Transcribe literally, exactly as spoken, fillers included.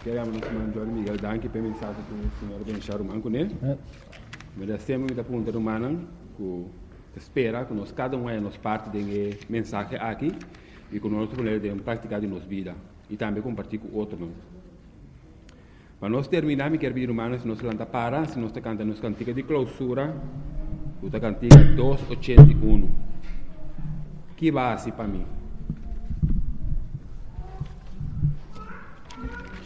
Queremos nos mandar Miguel Danke para mensagem do senhor Benchar Manco, né? Mas nós temos muita pergunta humana que espera que nós cada um é nos parte de mensagem aqui e que nós podemos praticar de nossa vida e também compartilhar com outros. Para nós terminar, me quero vir humano, se nós lanta para, se nós cantamos nos cantiga de clausura, o cantiga duzentos e oitenta e um. Que base para mim?